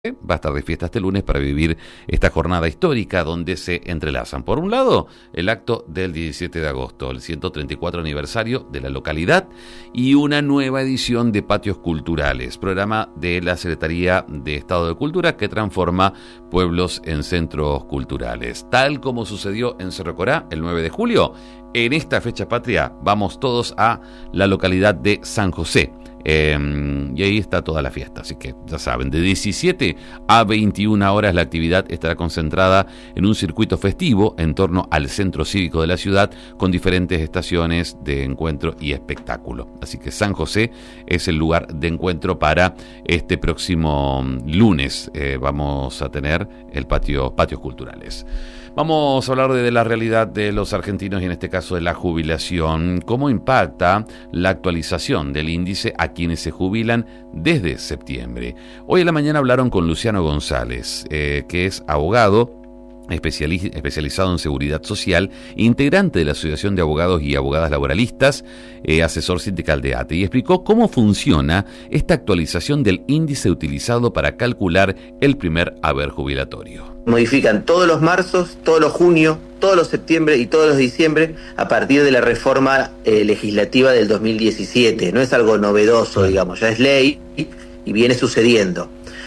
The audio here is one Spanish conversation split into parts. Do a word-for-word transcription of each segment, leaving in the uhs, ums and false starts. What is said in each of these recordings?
Va a estar de fiesta este lunes para vivir esta jornada histórica donde se entrelazan, por un lado, el acto del diecisiete de agosto, el ciento treinta y cuatro aniversario de la localidad, y una nueva edición de Patios Culturales, programa de la Secretaría de Estado de Cultura que transforma pueblos en centros culturales. Tal como sucedió en Cerro Corá el nueve de julio, en esta fecha patria vamos todos a la localidad de San José. Eh, y ahí está toda la fiesta, así que ya saben, de diecisiete a veintiuna horas la actividad estará concentrada en un circuito festivo en torno al centro cívico de la ciudad con diferentes estaciones de encuentro y espectáculo. Así que San José es el lugar de encuentro para este próximo lunes. Eh, vamos a tener el patio, patios culturales. Vamos a hablar de, de la realidad de los argentinos y en este caso de la jubilación. ¿Cómo impacta la actualización del índice a quienes se jubilan desde septiembre? Hoy en la mañana hablaron con Luciano González, eh, que es abogado Especializ- especializado en seguridad social, integrante de la Asociación de Abogados y Abogadas Laboralistas, eh, asesor sindical de A T E, y explicó cómo funciona esta actualización del índice utilizado para calcular el primer haber jubilatorio. Modifican todos los marzos, todos los junios, todos los septiembre y todos los diciembre a partir de la reforma eh, legislativa del dos mil diecisiete. No es algo novedoso, digamos, ya es ley y viene sucediendo.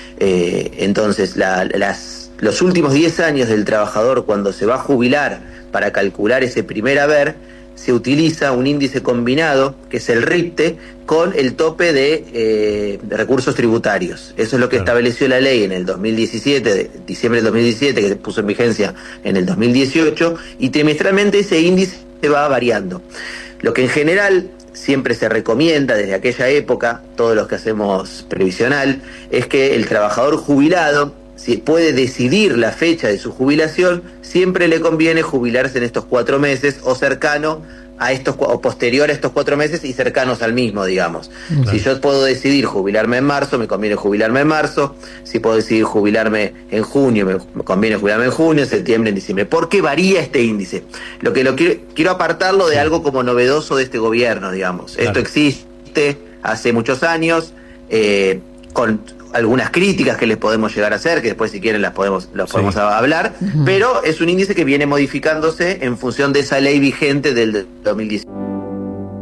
Eh, entonces, la, las Los últimos diez años del trabajador, cuando se va a jubilar para calcular ese primer haber, se utiliza un índice combinado, que es el RIPTE, con el tope de, eh, de recursos tributarios. Eso es lo que claro. estableció la ley en el dos mil diecisiete, de diciembre del dos mil diecisiete, que se puso en vigencia en el dos mil dieciocho, y trimestralmente ese índice se va variando. Lo que en general siempre se recomienda desde aquella época, todos los que hacemos previsional, es que el trabajador jubilado, si puede decidir la fecha de su jubilación, siempre le conviene jubilarse en estos cuatro meses o cercano a estos o posterior a estos cuatro meses y cercanos al mismo, digamos. Claro. Si yo puedo decidir jubilarme en marzo, me conviene jubilarme en marzo. Si puedo decidir jubilarme en junio, me, me conviene jubilarme en junio, en septiembre, en diciembre. ¿Por qué varía este índice? Lo que lo quiero, quiero apartarlo de algo como novedoso de este gobierno, digamos. Claro. Esto existe hace muchos años, eh, con algunas críticas que les podemos llegar a hacer, que después si quieren las podemos, las podemos sí. hablar, uh-huh. pero es un índice que viene modificándose en función de esa ley vigente del dos mil diecisiete.